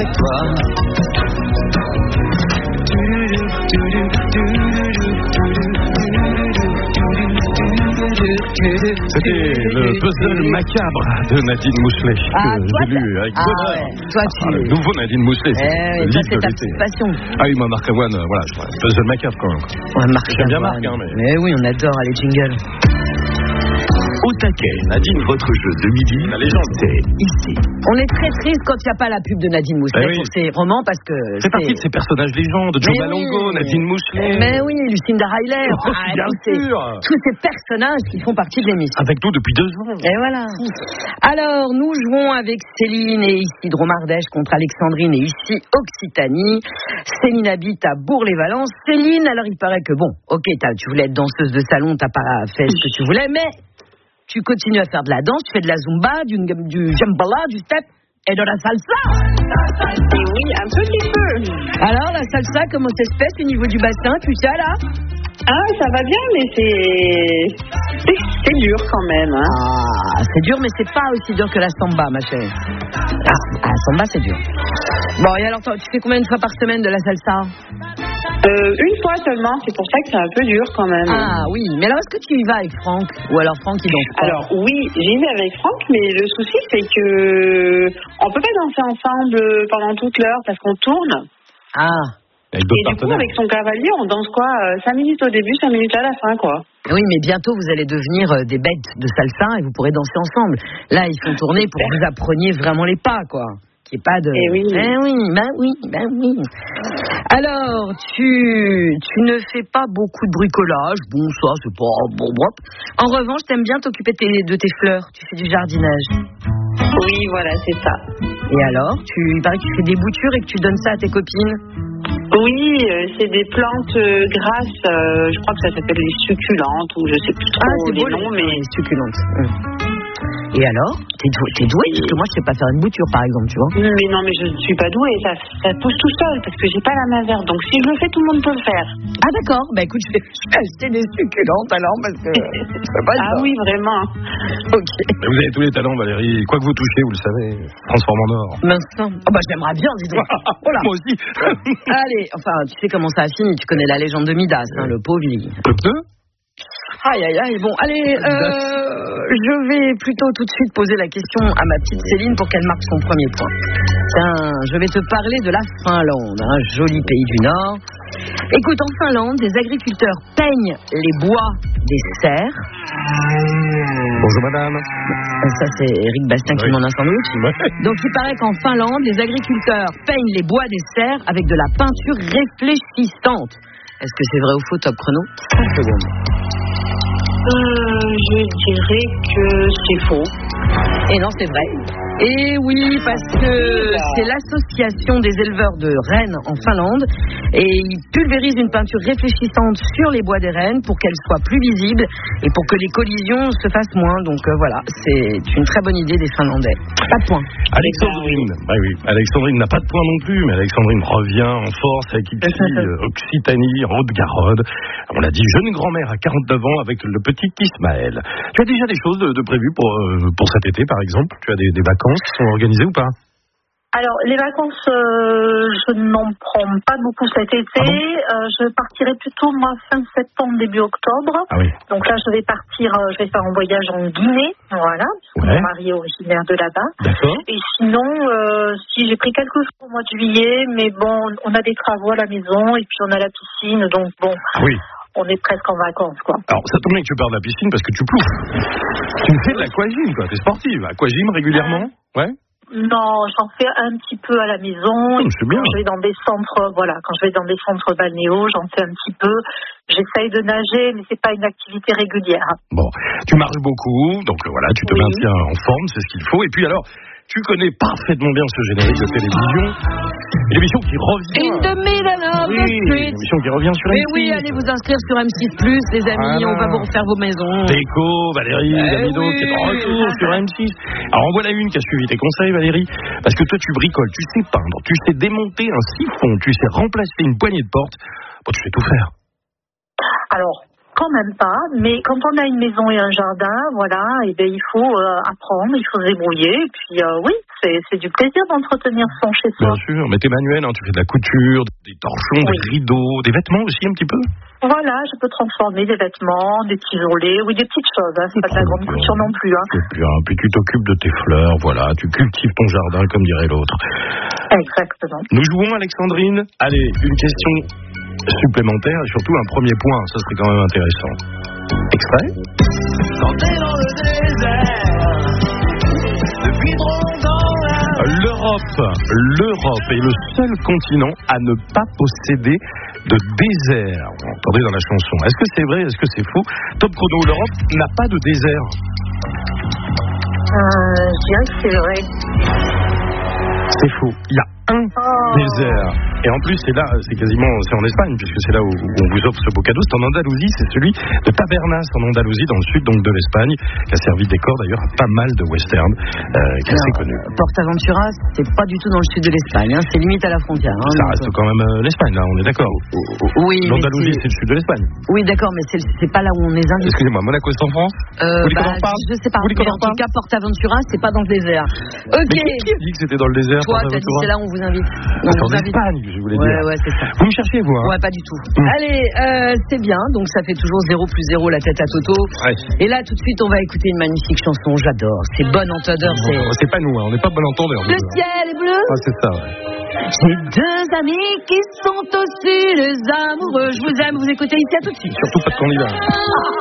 avec toi. C'était le puzzle macabre de Nadine Mouchelet que j'ai lu avec bonheur. Toi, Le nouveau Nadine Mouchelet. ça c'est ta petite passion. Ah oui, moi Marc Lavoine, voilà, puzzle macabre quand même. Ouais, Marc J'aime bien Lavoine. Marc, hein, mais oui, on adore les jingles. Au taquet, Nadine, votre jeu de midi, La légende. c'est ici. On est très triste quand il n'y a pas la pub de Nadine Mouchelet pour ses romans parce que c'est partie de ces personnages légendes, Joe Malongo, Nadine Mouchelet. Mais oui, Lucinda Riley. Bien sûr. Tous ces personnages qui font partie de l'émission. Avec nous depuis 2 ans. Et voilà. Alors, nous jouons avec Céline et ici Dromardèche contre Alexandrine et ici Occitanie. Céline habite à Bourg-les-Valence. Céline, alors il paraît que bon, ok, tu voulais être danseuse de salon, t'as pas fait ce que tu voulais, mais tu continues à faire de la danse, tu fais de la zumba, du jambala, du step et de la salsa. Et oui, un petit peu. Alors, la salsa, comment ça se fait au niveau du bassin, tu sais là? Ah, ça va bien, mais c'est dur quand même. Hein. Ah, c'est dur, mais c'est pas aussi dur que la samba, ma chérie. Ah, samba, c'est dur. Bon, et alors, tu fais combien de fois par semaine de la salsa? Une fois seulement, c'est pour ça que c'est un peu dur quand même. Ah oui, mais alors est-ce que tu y vas avec Franck? Ou alors Franck il danse pas? Alors oui, j'y vais avec Franck, mais le souci c'est que on peut pas danser ensemble pendant toute l'heure parce qu'on tourne. Ah. Et du coup, avec son cavalier, on danse quoi 5 minutes au début, 5 minutes à la fin, quoi. Oui, mais bientôt vous allez devenir des bêtes de salsa et vous pourrez danser ensemble. Là, ils font tourner pour que vous appreniez vraiment les pas, quoi. Qu'il n'y ait pas de... Eh oui. Ben oui. Alors, tu ne fais pas beaucoup de bricolage. Bon, ça, c'est pas... Bon. En revanche, t'aimes bien t'occuper de tes fleurs. Tu fais du jardinage. Oui, voilà, c'est ça. Et alors, il paraît que tu fais des boutures et que tu donnes ça à tes copines. Oui, c'est des plantes grasses, je crois que ça s'appelle les succulentes, ou je sais plus trop les noms, mais... Les succulentes. Et alors, t'es douée? Parce que moi, je sais pas faire une bouture, par exemple, tu vois. Mais non, mais je ne suis pas douée, ça pousse tout seul, parce que j'ai pas la main verte, donc si je le fais, tout le monde peut le faire. Ah d'accord, bah écoute, je vais acheter des succulentes alors, parce que... Ah oui, vraiment. Ok. Mais vous avez tous les talents, Valérie. Quoi que vous touchez, vous le savez, transforme en or. Mince. Oh bah j'aimerais bien, dis donc. Oh là. Moi aussi. Allez, enfin, tu sais comment ça a fini, tu connais la légende de Midas, hein, le pauvre, il... Le pneu? Aïe, bon, allez, je vais plutôt tout de suite poser la question à ma petite Céline pour qu'elle marque son premier point. Tiens, je vais te parler de la Finlande, un joli pays du Nord. Écoute, en Finlande, les agriculteurs peignent les bois des serres. Bonjour madame. Ça, c'est Eric Bastien qui demande un sandwich. Donc, il paraît qu'en Finlande, les agriculteurs peignent les bois des serres avec de la peinture réfléchissante. Est-ce que c'est vrai ou faux, top chrono? 5 secondes. Je dirais que c'est faux. Et non, c'est vrai. Et oui, parce que c'est l'association des éleveurs de rennes en Finlande et ils pulvérisent une peinture réfléchissante sur les bois des rennes pour qu'elles soient plus visibles et pour que les collisions se fassent moins. Donc voilà, c'est une très bonne idée des Finlandais. Pas de point. Alexandrine n'a pas de point non plus, mais Alexandrine revient en force avec ici Occitanie, Haute-Garonne. On l'a dit, jeune grand-mère à 49 ans avec le petit Ismaël. Tu as déjà des choses de prévues pour cet été, par exemple? Tu as des vacances qui sont organisées ou pas? Alors, les vacances, je n'en prends pas beaucoup cet été. Ah bon? Je partirai plutôt, moi, fin septembre, début octobre. Ah oui. Donc là, je vais faire un voyage en Guinée, voilà, parce que mon mari est originaire de là-bas. D'accord. Et sinon, si j'ai pris quelques jours au mois de juillet, mais bon, on a des travaux à la maison, et puis on a la piscine, donc bon... Ah oui. On est presque en vacances, quoi. Alors, ça tombe bien que tu parles de la piscine parce que tu ploues. Tu fais de l'aquagym, quoi. T'es sportive. Aquagym régulièrement? Ouais. Non, j'en fais un petit peu à la maison. C'est bien. Quand je vais dans des centres, quand je vais dans des centres balnéaux, j'en fais un petit peu. J'essaye de nager, mais c'est pas une activité régulière. Bon, tu marches beaucoup, donc voilà, tu te maintiens en forme, c'est ce qu'il faut. Et puis alors, tu connais parfaitement bien ce générique de télévision. Une émission qui revient. In the middle of the street. Une émission qui revient sur M6. Mais oui, allez vous inscrire sur M6+, les amis, on va vous refaire vos maisons. Déco, Valérie, Damido, qui est de retour sur M6. Alors en voilà une qui a suivi tes conseils, Valérie, parce que toi tu bricoles, tu sais peindre, tu sais démonter un siphon, tu sais remplacer une poignée de porte. Bon, tu sais tout faire. Alors, quand même pas, mais quand on a une maison et un jardin, voilà, et ben il faut apprendre, il faut se débrouiller, et puis oui, c'est du plaisir d'entretenir son chez soi. Bien sûr, mais t'es manuel, hein, tu fais de la couture, des torchons, des rideaux, des vêtements aussi un petit peu. Voilà, je peux transformer des vêtements, des tisolets, oui, des petites choses, hein, c'est pas de la grande couture non plus. Hein. C'est bien, puis tu t'occupes de tes fleurs, voilà, tu cultives ton jardin comme dirait l'autre. Exactement. Nous jouons, Alexandrine. Allez, une question supplémentaire et surtout un premier point, ça serait quand même intéressant. Extrait. Quand t'es dans le désert, depuis trop longtemps, l'Europe est le seul continent à ne pas posséder de désert. Vous entendez dans la chanson. Est-ce que c'est vrai, est-ce que c'est faux? Top chrono, l'Europe n'a pas de désert. Je dirais que c'est vrai. C'est faux. Il y a un désert. Et en plus, c'est en Espagne, puisque c'est là où on vous offre ce beau cadeau. C'est en Andalousie, c'est celui de Tabernas, en Andalousie, dans le sud donc de l'Espagne, qui a servi de décor d'ailleurs à pas mal de westerns, qui est assez connu. PortAventura, c'est pas du tout dans le sud de l'Espagne, hein, c'est limite à la frontière. Hein, ça reste quand même l'Espagne, là, on est d'accord. Oui, l'Andalousie, c'est le sud de l'Espagne. Oui, d'accord, mais c'est pas là où on les invite. Excusez-moi, Monaco, c'est en France? Vous voulez qu'on en parle? Je sais pas, mais en tout cas, PortAventura, c'est pas dans le désert. Ok. Mais qui a dit que c'était dans le désert? Toi, t'as dit c'est là où on vous invite. C'est en Espagne, je voulais dire. Ouais, c'est ça. Vous me cherchez, vous, hein? Ouais, pas du tout. Allez, c'est bien, donc ça fait toujours 0 + 0 la tête à Toto. Ouais. Et là, tout de suite, on va écouter une magnifique chanson, j'adore. C'est Bon Entendeur, c'est pas nous, hein, on n'est pas bon entendeur. Le ciel est bleu. Ah, c'est ça, ouais. J'ai deux amis qui sont aussi les amoureux. Je vous aime, vous écoutez ici, à tout de suite. Surtout pas de candidat.